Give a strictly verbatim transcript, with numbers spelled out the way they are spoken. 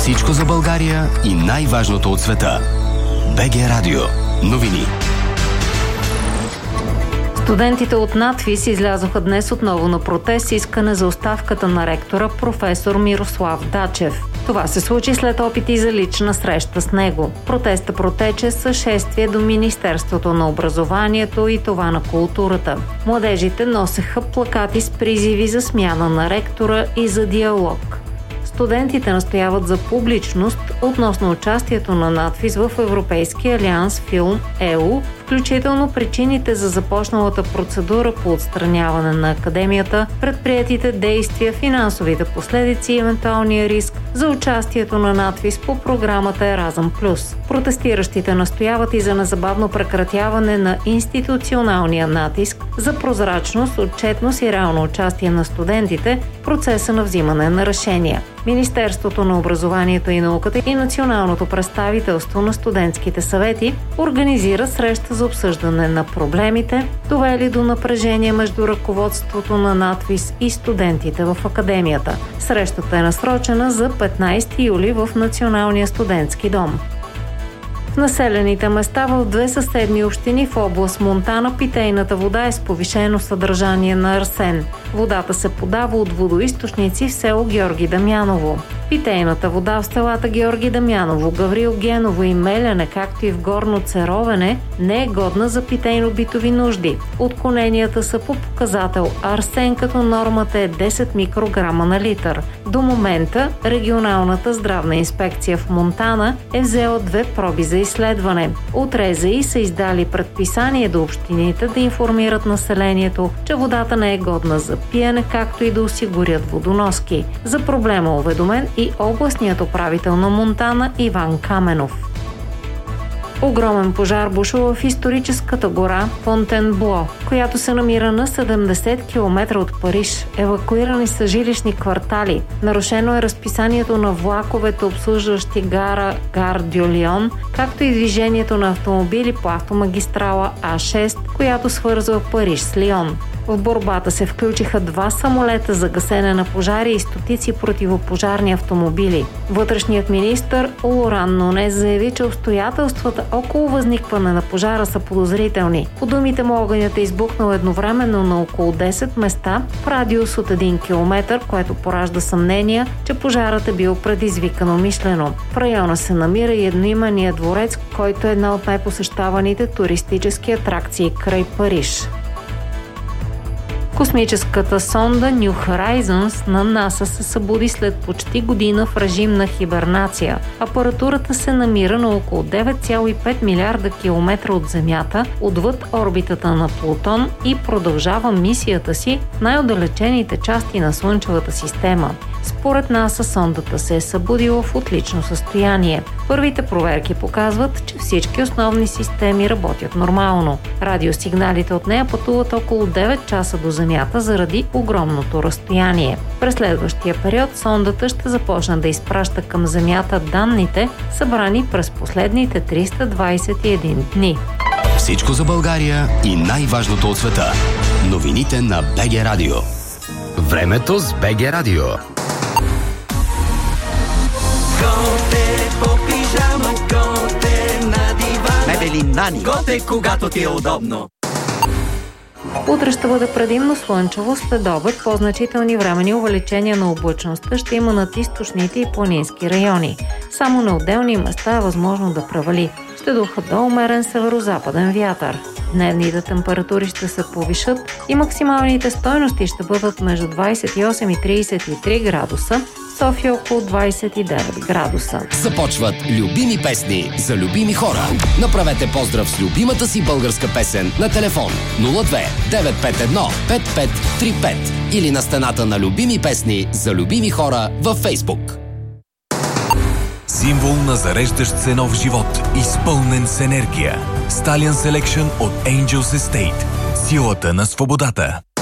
Всичко за България и най-важното от света. БГ Радио. Новини. Студентите от НАТФИЗ излязоха днес отново на протест с искане за оставката на ректора професор Мирослав Дачев. Това се случи след опити за лична среща с него. Протеста протече с шествие до Министерството на образованието и това на културата. Младежите носеха плакати с призиви за смяна на ректора и за диалог. Студентите настояват за публичност относно участието на НАТФИЗ в Европейския алианс Филм ЕУ, включително причините за започналата процедура по отстраняване на академията, предприетите действия, финансовите последици и евентуалния риск за участието на НАТФИЗ по програмата Еразъм плюс. Протестиращите настояват и за незабавно прекратяване на институционалния натиск за прозрачност, отчетност и реално участие на студентите в процеса на взимане на решения. Министерството на образованието и науката и Националното представителство на студентските съвети организира среща за обсъждане на проблемите, довели до напрежение между ръководството на НАТФИЗ и студентите в академията. Срещата е насрочена за петнайсети юли в Националния студентски дом. В населените места в две съседни общини в област Монтана питейната вода е с повишено съдържание на арсен. Водата се подава от водоизточници в село Георги Дамяново. Питейната вода в селата Георги Дамяново, Гаврил Геново и Меляне, както и в Горно Церовене, не е годна за питейно-битови нужди. Отклоненията са по показател арсен, като нормата е десет микрограма на литър. До момента регионалната здравна инспекция в Монтана е взела две проби за изследване. От РЗИ са издали предписание до общините да информират населението, че водата не е годна за пиене, както и да осигурят водоноски. За проблема е уведомен и областният управител на Монтана Иван Каменов. Огромен пожар бушува в историческата гора Фонтенбло, която се намира на седемдесет километра от Париж. Евакуирани са жилищни квартали. Нарушено е разписанието на влаковете, обслужващи гара Гар дю Лион, както и движението на автомобили по автомагистрала А шест, която свързва Париж с Лион. В борбата се включиха два самолета за гасене на пожари и стотици противопожарни автомобили. Вътрешният министър Лоран Нунес заяви, че обстоятелствата около възникване на пожара са подозрителни. По думите му, огънят е избухнал едновременно на около десет места в радиус от един километър, което поражда съмнения, че пожарът е бил предизвикан умишлено. В района се намира и едноименният дворец, който е една от най-посещаваните туристически атракции край Париж. Космическата сонда New Horizons на НАСА се събуди след почти година в режим на хибернация. Апаратурата се намира на около девет цяло и пет милиарда километра от Земята, отвъд орбитата на Плутон и продължава мисията си в най-отдалечените части на Слънчевата система. Според НАСА сондата се е събудила в отлично състояние. Първите проверки показват, че всички основни системи работят нормално. Радиосигналите от нея пътуват около девет часа до Земята заради огромното разстояние. През следващия период сондата ще започне да изпраща към Земята данните, събрани през последните триста двайсет и един дни. Всичко за България и най-важното от света. Новините на БГ Радио. Времето с БГ Радио. Готе по пижама, готе на дивана. Мебели Нани. Готе, когато ти е удобно. Утре ще бъде предимно слънчево, след обед по-значителни времени увеличения на облачността ще има над източните и планински райони. Само на отделни места е възможно да превали. Ще духа до умерен северо-западен вятър. Дневните температури ще се повишат и максималните стойности ще бъдат между двайсет и осем и трийсет и три градуса, София около двайсет и девет градуса. Започват любими песни за любими хора. Направете поздрав с любимата си българска песен на телефон нула две девет пет едно пет пет три пет или на стената на любими песни за любими хора във Фейсбук. Символ на зареждащ се нов живот, изпълнен с енергия. Stallion Selection от Angels Estate. Силата на свободата.